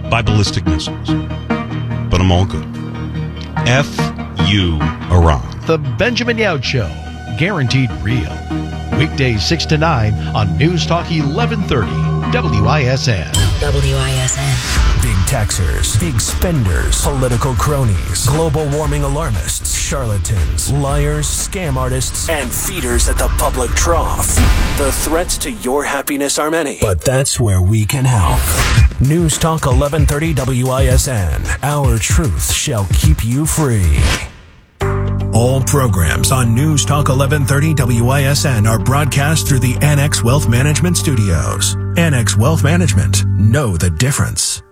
by ballistic missiles. But I'm all good. F you, Iran. The Benjamin Yount Show, guaranteed real. Weekdays 6 to 9 on News Talk 1130 WISN. WISN. Big taxers, big spenders, political cronies, global warming alarmists, charlatans, liars, scam artists, and feeders at the public trough. The threats to your happiness are many, but that's where we can help. News Talk 1130 WISN. Our truth shall keep you free. All programs on News Talk 1130 WISN are broadcast through the Annex Wealth Management Studios. Annex Wealth Management. Know the difference.